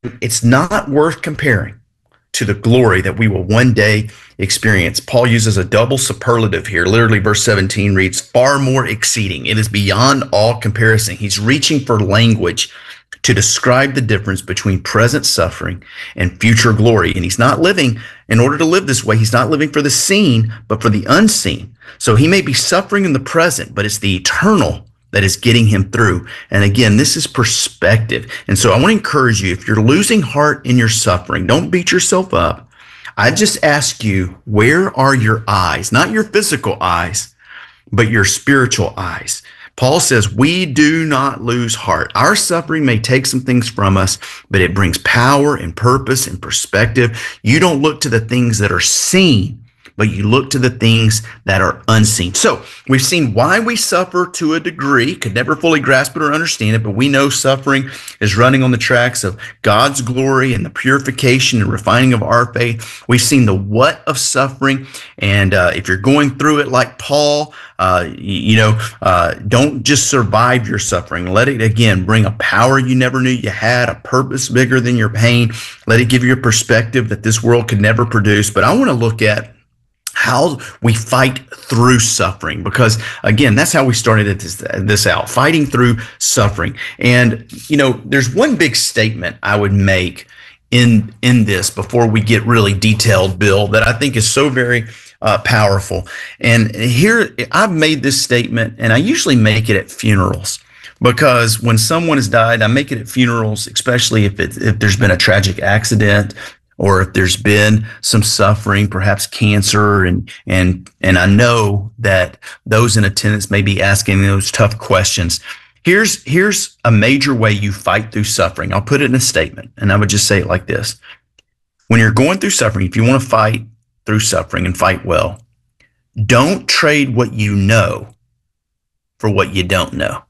it's not worth comparing to the glory that we will one day experience. Paul uses a double superlative here. Literally, verse 17 reads, far more exceeding. It is beyond all comparison. He's reaching for language to describe the difference between present suffering and future glory. And he's not living, in order to live this way, he's not living for the seen, but for the unseen. So he may be suffering in the present, but it's the eternal that is getting him through. And again, this is perspective. And so I want to encourage you, if you're losing heart in your suffering, don't beat yourself up. I just ask you, where are your eyes? Not your physical eyes, but your spiritual eyes. Paul says, we do not lose heart. Our suffering may take some things from us, but it brings power and purpose and perspective. You don't look to the things that are seen, but you look to the things that are unseen. So we've seen why we suffer to a degree, could never fully grasp it or understand it, but we know suffering is running on the tracks of God's glory and the purification and refining of our faith. We've seen the what of suffering. And if you're going through it like Paul, don't just survive your suffering. Let it, again, bring a power you never knew you had, a purpose bigger than your pain. Let it give you a perspective that this world could never produce. But I want to look at how we fight through suffering, because again, that's how we started this out, fighting through suffering. And, there's one big statement I would make in this before we get really detailed, Bill, that I think is so very powerful. And here I've made this statement, and I usually make it at funerals, because when someone has died, I make it at funerals, especially if there's been a tragic accident, or if there's been some suffering, perhaps cancer, and I know that those in attendance may be asking those tough questions. Here's a major way you fight through suffering. I'll put it in a statement, and I would just say it like this. When you're going through suffering, if you want to fight through suffering and fight well, don't trade what you know for what you don't know.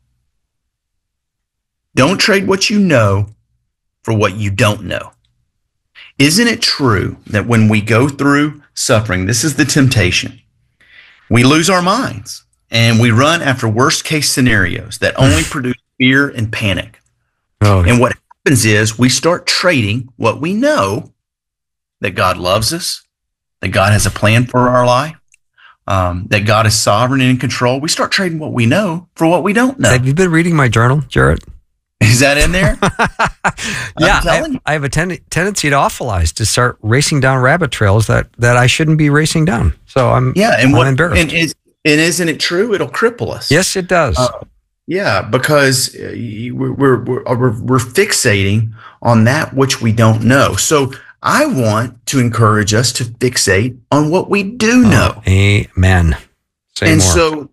Don't trade what you know for what you don't know. Isn't it true that when we go through suffering, this is the temptation, we lose our minds and we run after worst case scenarios that only produce fear and panic. Oh. And what happens is we start trading what we know, that God loves us, that God has a plan for our life, that God is sovereign and in control. We start trading what we know for what we don't know. Have you been reading my journal, Jarrett? Is that in there? Yeah, I have a tendency to awfulize, to start racing down rabbit trails that I shouldn't be racing down. So I'm embarrassed. And isn't it true? It'll cripple us. Yes, it does. Because we're fixating on that which we don't know. So I want to encourage us to fixate on what we do know. Amen. Say more.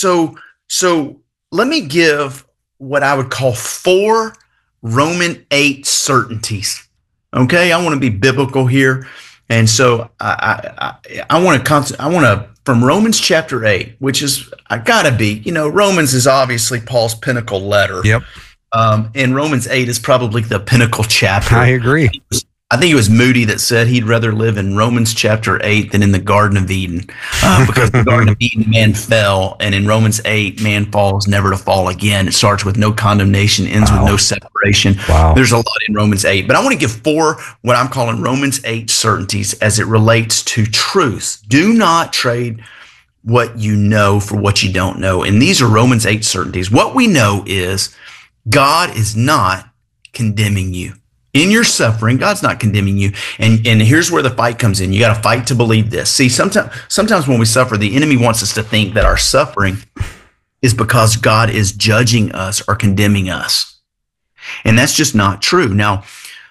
So let me give what I would call 4 Roman 8 certainties. Okay, I want to be biblical here, and so I want to from Romans chapter 8, which is Romans is obviously Paul's pinnacle letter. Yep. And Romans 8 is probably the pinnacle chapter. I agree. I think it was Moody that said he'd rather live in Romans chapter 8 than in the Garden of Eden, because the Garden of Eden, man fell, and in Romans 8, man falls never to fall again. It starts with no condemnation, ends with no separation. Wow. There's a lot in Romans 8, but I want to give 4 what I'm calling Romans 8 certainties as it relates to truth. Do not trade what you know for what you don't know. And these are Romans 8 certainties. What we know is God is not condemning you. In your suffering, God's not condemning you. And here's where the fight comes in. You got to fight to believe this. See, sometimes when we suffer, the enemy wants us to think that our suffering is because God is judging us or condemning us. And that's just not true. Now,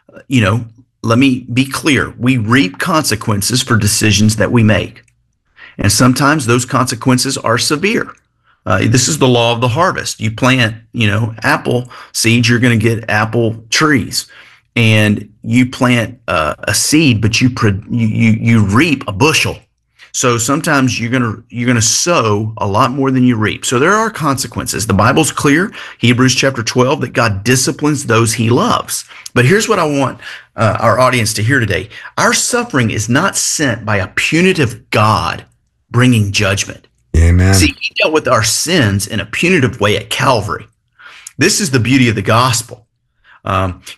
let me be clear. We reap consequences for decisions that we make. And sometimes those consequences are severe. This is the law of the harvest. You plant, apple seeds, you're going to get apple trees. And you plant a seed, but you reap a bushel. So sometimes you're gonna sow a lot more than you reap. So there are consequences. The Bible's clear, Hebrews chapter 12, that God disciplines those He loves. But here's what I want our audience to hear today: our suffering is not sent by a punitive God bringing judgment. Amen. See, He dealt with our sins in a punitive way at Calvary. This is the beauty of the gospel.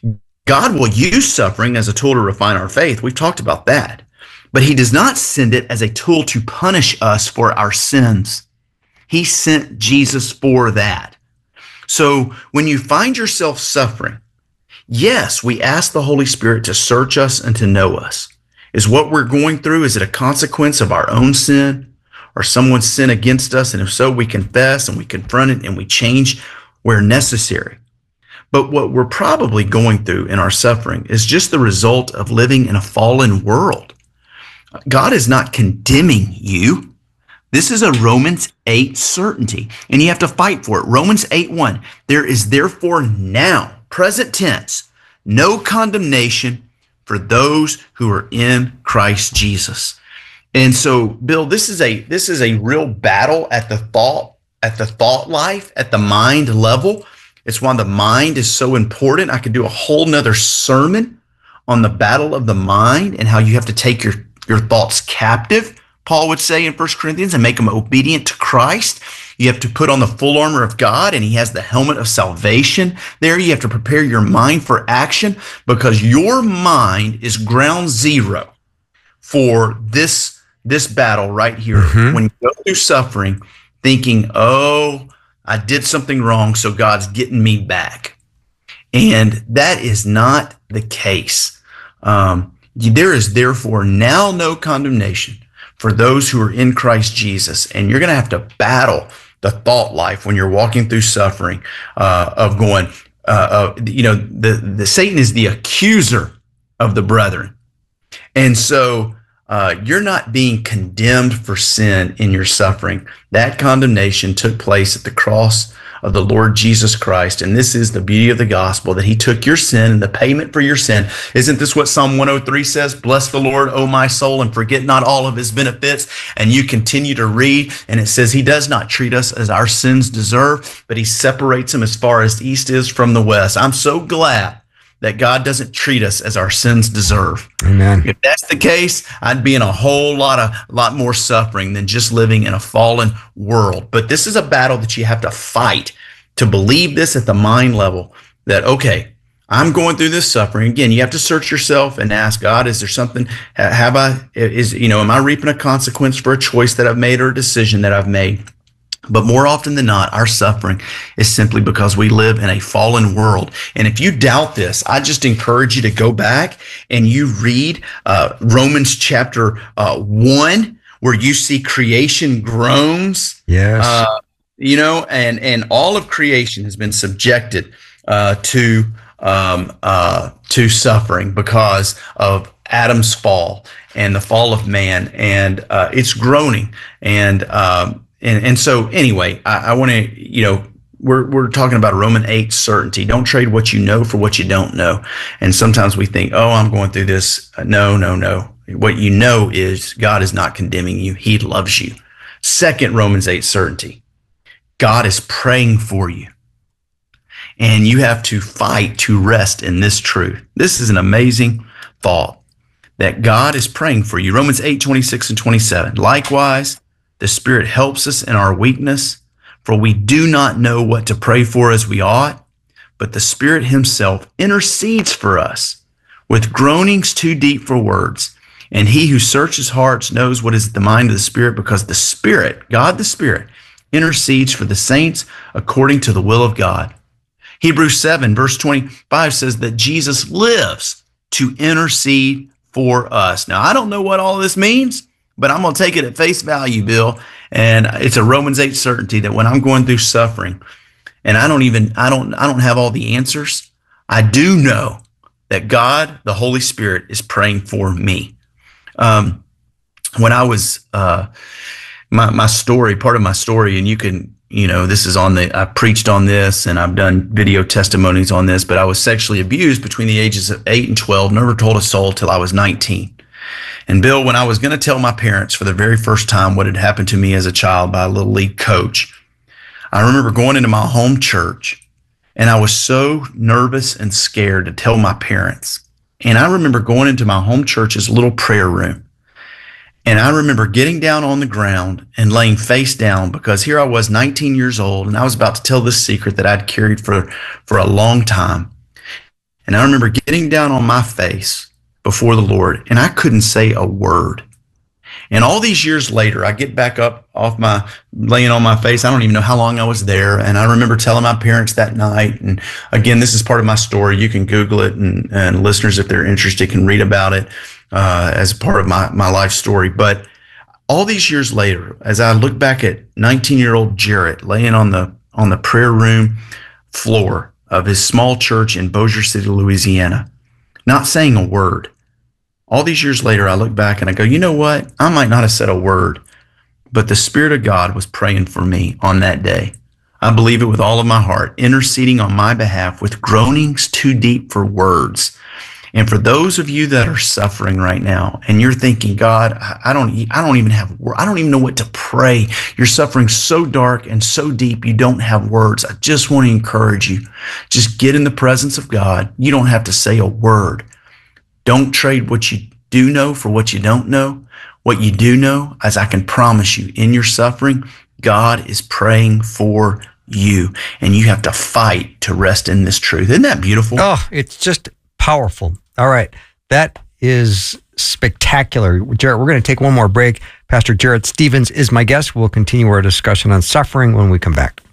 God will use suffering as a tool to refine our faith. We've talked about that. But he does not send it as a tool to punish us for our sins. He sent Jesus for that. So when you find yourself suffering, yes, we ask the Holy Spirit to search us and to know us. Is what we're going through, is it a consequence of our own sin or someone's sin against us? And if so, we confess and we confront it and we change where necessary. But what we're probably going through in our suffering is just the result of living in a fallen world. God is not condemning you. This is a Romans 8 certainty, and you have to fight for it. Romans 8:1, there is therefore now, present tense, no condemnation for those who are in Christ Jesus. And so, Bill, this is a real battle at the thought life, at the mind level. It's why the mind is so important. I could do a whole nother sermon on the battle of the mind and how you have to take your thoughts captive, Paul would say in 1 Corinthians, and make them obedient to Christ. You have to put on the full armor of God, and he has the helmet of salvation there. You have to prepare your mind for action because your mind is ground zero for this battle right here. Mm-hmm. When you go through suffering, thinking, oh, I did something wrong, so God's getting me back. And that is not the case. There is therefore now no condemnation for those who are in Christ Jesus. And you're going to have to battle the thought life when you're walking through suffering of going, the Satan is the accuser of the brethren. And so you're not being condemned for sin in your suffering. That condemnation took place at the cross of the Lord Jesus Christ. And this is the beauty of the gospel, that he took your sin and the payment for your sin. Isn't this what Psalm 103 says? Bless the Lord, O my soul, and forget not all of his benefits. And you continue to read, and it says he does not treat us as our sins deserve, but he separates them as far as the east is from the west. I'm so glad that God doesn't treat us as our sins deserve. Amen. If that's the case, I'd be in a whole lot more suffering than just living in a fallen world. But this is a battle that you have to fight to believe this at the mind level, that, okay, I'm going through this suffering. Again, you have to search yourself and ask God, is there something, am I reaping a consequence for a choice that I've made or a decision that I've made? But more often than not, our suffering is simply because we live in a fallen world. And if you doubt this, I just encourage you to go back and you read Romans chapter 1, where you see creation groans. Yes. And all of creation has been subjected to suffering because of Adam's fall and the fall of man, and it's groaning. And so anyway, I want to, we're talking about a Roman 8 certainty. Don't trade what you know for what you don't know. And sometimes we think, oh, I'm going through this. No. What you know is God is not condemning you. He loves you. Second Romans 8 certainty. God is praying for you. And you have to fight to rest in this truth. This is an amazing thought, that God is praying for you. Romans 8:26 and 27. Likewise, the Spirit helps us in our weakness, for we do not know what to pray for as we ought, but the Spirit himself intercedes for us with groanings too deep for words. And he who searches hearts knows what is the mind of the Spirit, because the Spirit, God the Spirit, intercedes for the saints according to the will of God. Hebrews 7, verse 25 says that Jesus lives to intercede for us. Now, I don't know what all this means, but I'm going to take it at face value, Bill. And it's a Romans 8 certainty that when I'm going through suffering and I don't have all the answers, I do know that God, the Holy Spirit, is praying for me. When I was, my story, part of my story, and you can, this is I preached on this and I've done video testimonies on this, but I was sexually abused between the ages of 8 and 12, never told a soul till I was 19. And Bill, when I was going to tell my parents for the very first time what had happened to me as a child by a little league coach, I remember going into my home church, and I was so nervous and scared to tell my parents. And I remember going into my home church's little prayer room, and I remember getting down on the ground and laying face down, because here I was 19 years old, and I was about to tell this secret that I'd carried for a long time. And I remember getting down on my face before the Lord, and I couldn't say a word. And all these years later, I get back up off laying on my face. I don't even know how long I was there. And I remember telling my parents that night. And again, this is part of my story. You can Google it, and listeners, if they're interested, can read about it as part of my life story. But all these years later, as I look back at 19-year-old Jarrett laying on the prayer room floor of his small church in Bossier City, Louisiana, not saying a word. All these years later, I look back and I go, you know what? I might not have said a word, but the Spirit of God was praying for me on that day. I believe it with all of my heart, interceding on my behalf with groanings too deep for words. And for those of you that are suffering right now, and you're thinking, God, I don't even know what to pray. You're suffering so dark and so deep, you don't have words. I just want to encourage you. Just get in the presence of God. You don't have to say a word. Don't trade what you do know for what you don't know. What you do know, as I can promise you, in your suffering, God is praying for you, and you have to fight to rest in this truth. Isn't that beautiful? Oh, it's just powerful. All right. That is spectacular. Jarrett, we're going to take one more break. Pastor Jarrett Stephens is my guest. We'll continue our discussion on suffering when we come back.